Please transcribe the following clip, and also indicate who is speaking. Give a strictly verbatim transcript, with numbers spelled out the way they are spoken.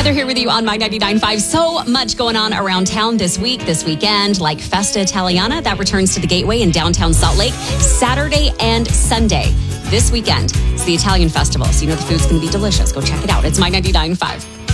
Speaker 1: Heather here with you on My ninety-nine point five. So much going on around town this week, this weekend, like Festa Italiana that returns to the Gateway in downtown Salt Lake Saturday and Sunday. This weekend, it's the Italian Festival, so you know the food's going to be delicious. Go check it out. It's My ninety-nine point five.